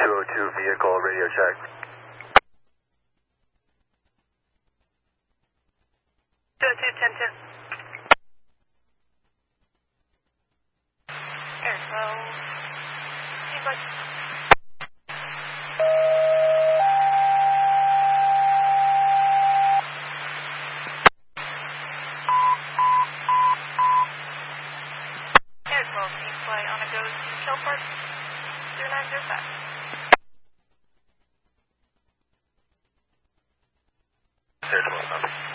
202 vehicle radio check. 202, 10-10. Air 12. Anybody? Air 12, can you fly on a go to Shell Park 0905? Air 12,